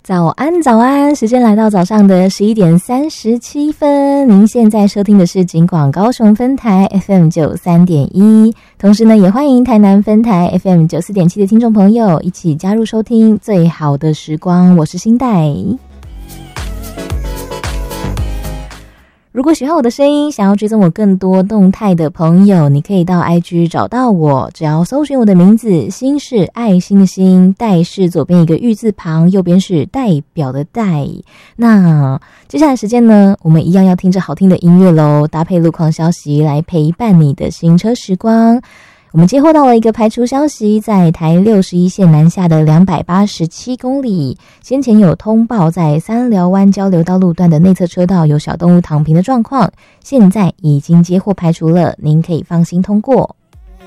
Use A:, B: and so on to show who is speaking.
A: 早安，早安！时间来到早上的11:37，您现在收听的是警广高雄分台 FM93.1，同时呢，也欢迎台南分台 FM94.7的听众朋友一起加入收听最好的时光，我是新代。如果喜欢我的声音，想要追踪我更多动态的朋友，你可以到 IG 找到我，只要搜寻我的名字，心是爱心的心，代是左边一个玉字旁，右边是代表的代。那接下来时间呢，我们一样要听着好听的音乐咯，搭配路况消息来陪伴你的行车时光。我们接获到了一个排除消息，在台61线南下的287公里，先前有通报在三寮湾交流道路段的内侧车道有小动物躺平的状况，现在已经接获排除了，您可以放心通过。